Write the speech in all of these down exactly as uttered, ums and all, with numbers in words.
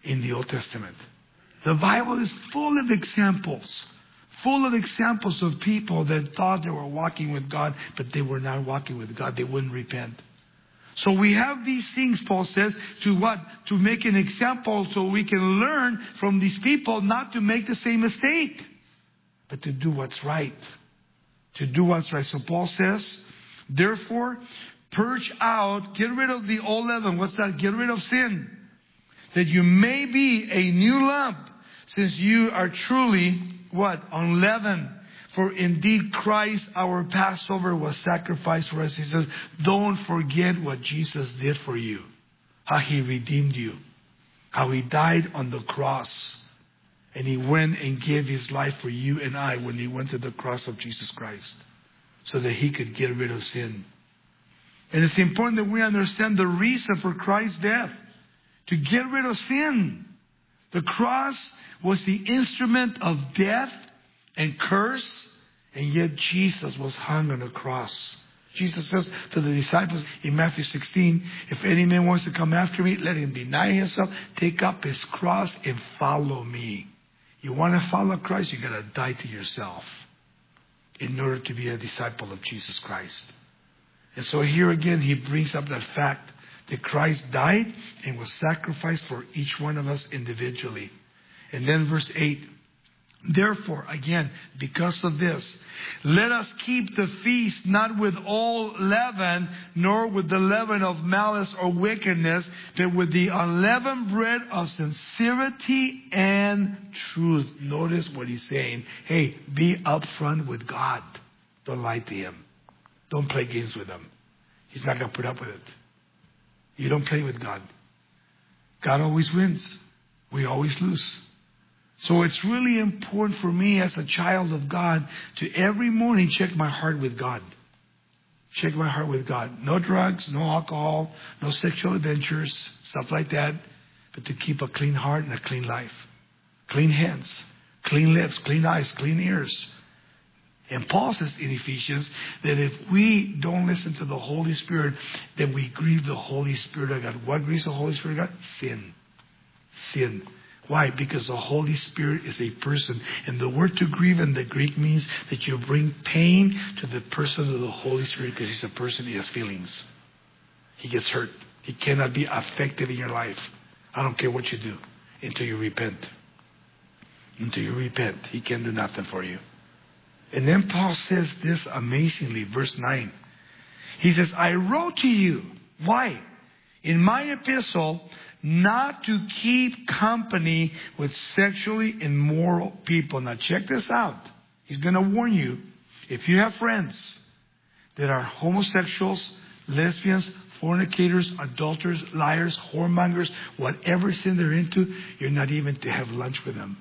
in the Old Testament. The Bible is full of examples. Full of examples of people that thought they were walking with God, but they were not walking with God. They wouldn't repent. So we have these things, Paul says, to what? To make an example so we can learn from these people not to make the same mistake, but to do what's right. To do what's right. So Paul says, therefore, purge out, get rid of the old leaven. What's that? Get rid of sin. That you may be a new lump, since you are truly, what? Unleavened. For indeed Christ, our Passover, was sacrificed for us. He says, don't forget what Jesus did for you. How He redeemed you. How He died on the cross. And He went and gave His life for you and I when He went to the cross of Jesus Christ. So that He could get rid of sin. And it's important that we understand the reason for Christ's death. To get rid of sin. The cross was the instrument of death and curse. And yet Jesus was hung on the cross. Jesus says to the disciples in Matthew sixteen, if any man wants to come after me, let him deny himself, take up his cross and follow me. You want to follow Christ, you got to die to yourself in order to be a disciple of Jesus Christ. And so here again, he brings up that fact that Christ died and was sacrificed for each one of us individually. And then verse eight, therefore, again, because of this, let us keep the feast not with old leaven, nor with the leaven of malice or wickedness, but with the unleavened bread of sincerity and truth. Notice what he's saying. Hey, be upfront with God. Don't lie to Him. Don't play games with Him. He's not going to put up with it. You don't play with God. God always wins. We always lose. So it's really important for me as a child of God to every morning check my heart with God. Check my heart with God. No drugs, no alcohol, no sexual adventures, stuff like that. But to keep a clean heart and a clean life. Clean hands, clean lips, clean eyes, clean ears. And Paul says in Ephesians that if we don't listen to the Holy Spirit, then we grieve the Holy Spirit of God. What grieves the Holy Spirit of God? Sin. Sin. Why? Because the Holy Spirit is a person. And the word to grieve in the Greek means that you bring pain to the person of the Holy Spirit because He's a person, He has feelings. He gets hurt. He cannot be affected in your life. I don't care what you do until you repent. Until you repent, He can't do nothing for you. And then Paul says this amazingly, verse nine. He says, I wrote to you. Why? In my epistle, not to keep company with sexually immoral people. Now check this out. He's going to warn you. If you have friends that are homosexuals, lesbians, fornicators, adulterers, liars, whoremongers, whatever sin they're into, you're not even to have lunch with them.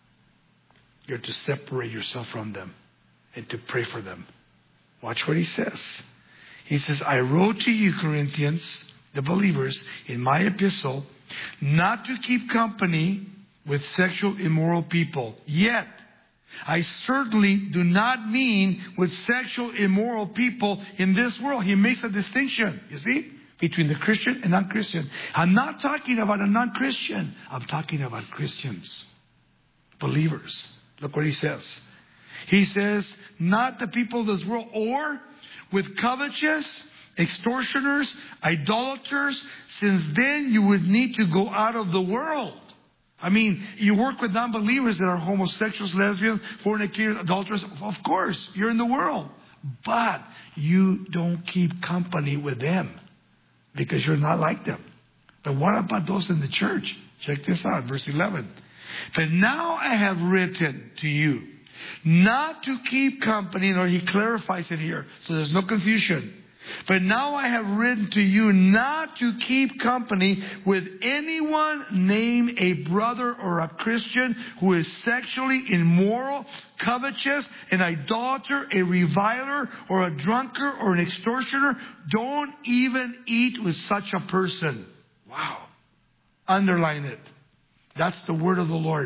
You're to separate yourself from them and to pray for them. Watch what he says. He says, I wrote to you, Corinthians, the believers, in my epistle, not to keep company with sexual immoral people. Yet, I certainly do not mean with sexual immoral people in this world. He makes a distinction, you see, between the Christian and non-Christian. I'm not talking about a non-Christian. I'm talking about Christians, believers. Look what he says. He says, not the people of this world, or with covetous, extortioners, idolaters, since then you would need to go out of the world. I mean, you work with non-believers that are homosexuals, lesbians, fornicators, adulterers. Of course, you're in the world. But you don't keep company with them because you're not like them. But what about those in the church? Check this out, verse eleven. But now I have written to you not to keep company, or he clarifies it here, so there's no confusion. But now I have written to you not to keep company with anyone named a brother or a Christian who is sexually immoral, covetous, an idolater, a reviler, or a drunkard, or an extortioner. Don't even eat with such a person. Wow. Underline it. That's the word of the Lord.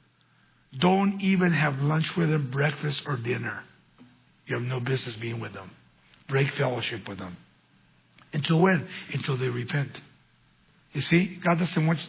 Don't even have lunch with them, breakfast or dinner. You have no business being with them. Break fellowship with them. Until when? Until they repent. You see, God doesn't want